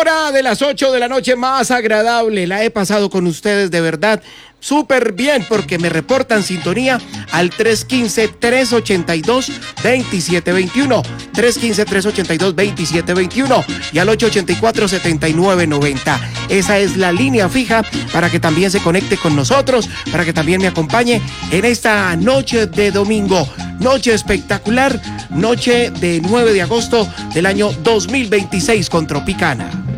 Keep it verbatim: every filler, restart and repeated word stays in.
Hora de las ocho de la noche más agradable. La he pasado con ustedes de verdad súper bien porque me reportan sintonía al tres uno cinco, tres ocho dos, dos siete dos uno, tres uno cinco, tres ocho dos, dos siete dos uno y al ocho ocho cuatro, siete nueve nueve cero. Esa es la línea fija para que también se conecte con nosotros, para que también me acompañe en esta noche de domingo. Noche espectacular, noche de nueve de agosto del año dos mil veintiséis con Tropicana.